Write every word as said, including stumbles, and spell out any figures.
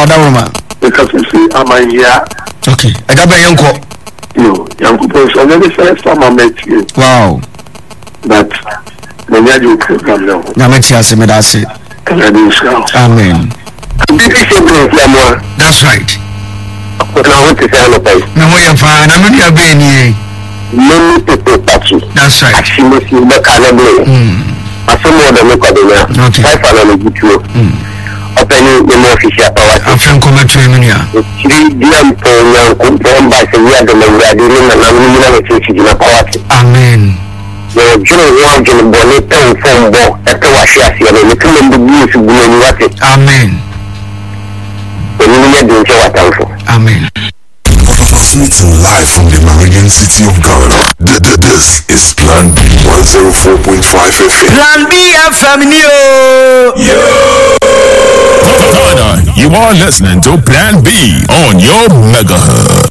Odaroma. Because you see, I'm a year. Okay. I got my uncle. No, young people, so the first time I met you. Wow. But when you program now. Namatia Semedase. Amen. That's right. But I want to say hello. No, you're fine. I'm not your baby. Many people touch you. That's right. Actually, you make a little. I saw more than look at them. Okay. Five and a good two. Opening the more official power. I think come to Emilia. Three young people, young by the year, the way I didn't and I'm going to teach you the power. Amen. The general one in the bonnet from Bo, at the Washia, and the Killing the News to be in Amen. Amen. Transmitting live from the Meridian city of Ghana. This is Plan B one oh four point five F M. Plan B F M. Yo! Ghana, you are listening to Plan B on your megahertz.